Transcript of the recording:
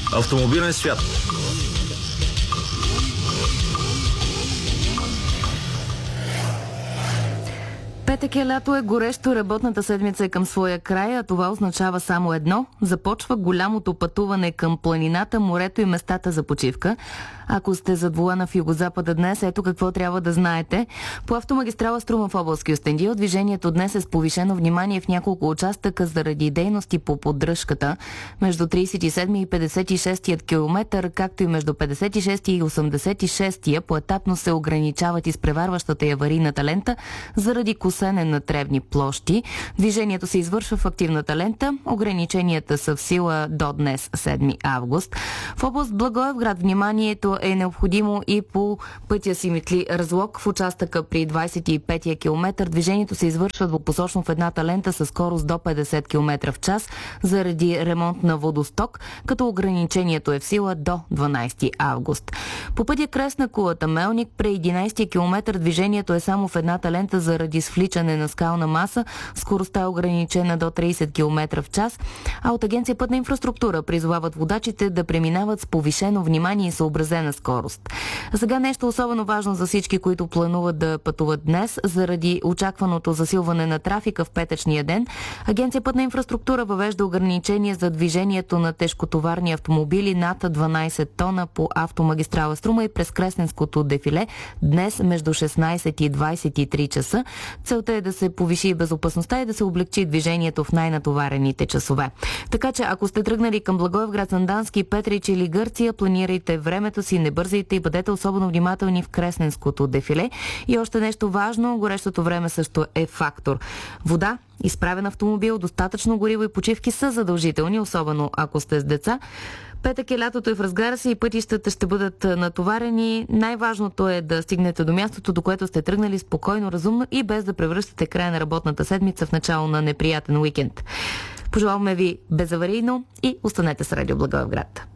Автомобилен свят. Петък е, лято е, горещо, работната седмица е към своя край, а това означава само едно. Започва голямото пътуване към планината, морето и местата за почивка. Ако сте зад волана в югозапада днес, ето какво трябва да знаете. По автомагистрала Струма в област Кюстендил движението днес е с повишено внимание в няколко участъка заради дейности по поддръжката. Между 37 и 56 километър, както и между 56 и 86 поетапно се ограничават изпреварващата и аварийната лента заради косене на тревни площи. Движението се извършва в активната лента. Ограниченията са в сила до днес, 7 август. В област Благоевград вниманието е необходимо и по пътя Симитли Разлог в участъка при 25-я километър. Движението се извършва двупосочно в едната лента със скорост до 50 км в час заради ремонт на водосток, като ограничението е в сила до 12 август. По пътя Кресна Кулата Мелник при 11 километър движението е само в едната лента заради свличане на скална маса. Скоростта е ограничена до 30 км в час, а от Агенция Пътна инфраструктура призовават водачите да преминават с повишено внимание и съобразена скорост. А сега нещо особено важно за всички, които плануват да пътуват днес. Заради очакваното засилване на трафика в петъчния ден, Агенция Пътна инфраструктура въвежда ограничение за движението на тежкотоварни автомобили над 12 тона по автомагистрала Струма и през Кресненското дефиле днес между 16 и 23 часа. Целта е да се повиши безопасността и да се облегчи движението в най-натоварените часове. Така че, ако сте тръгнали към Благоевград, Сандански, Петрич или Гърция, планирайте времето си, не бързайте и бъдете особено внимателни в Кресненското дефиле. И още нещо важно, горещото време също е фактор. Вода, изправен автомобил, достатъчно гориво и почивки са задължителни, особено ако сте с деца. Петък е, лятото е в разгара си и пътищата ще бъдат натоварени. Най-важното е да стигнете до мястото, до което сте тръгнали спокойно, разумно и без да превръщате края на работната седмица в начало на неприятен уикенд. Пожелаваме ви безаварийно и останете с Радио Благоевград.